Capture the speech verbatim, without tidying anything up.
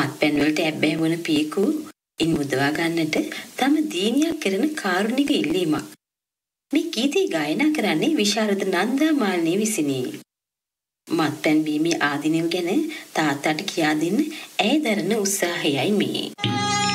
මත්පැන් වලට ඇබ්බැහි වන පියෙකු ඉන් මුදවා ගන්නට තම දීනියක් කරන කාරුණික ඉල්ලීමක්. මේ ගීතය ගායනා කරන්නේ විශාරද නන්දා මාලිනී විසිනි. මත්පැන් බීමේ ආදීනව ගැන තාත්තාට කියා දෙන්න ඇය දරන උත්සාහයයි මේ.